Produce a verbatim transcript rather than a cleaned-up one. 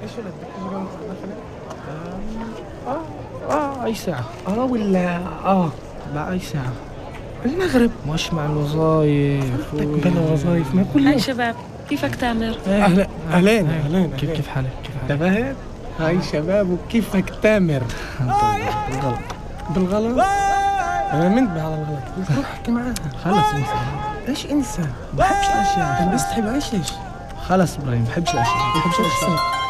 ايش ولا ايش قامت الدخلة؟ اه اه اي ساعة. اه ولا اه لا اي ساعة. المغرب. مش مع الوظايف فهمتك بلا وظايف ما كل هاي يوم. شباب، كيفك تامر؟ اهلا اهلين إيه. اهلين كيف أهلين. كيف حالك كيف انت حالك؟ فاهم؟ هاي شباب وكيفك تامر؟ بالغلط. بالغلط؟ انا منت بهذا الغلط. بس روح احكي معاها. خلص انسى. ايش انسى؟ بحبش الاشياء. بس تحب ايش ايش؟ خلص ابراهيم بحبش الاشياء. بحبش الاشياء.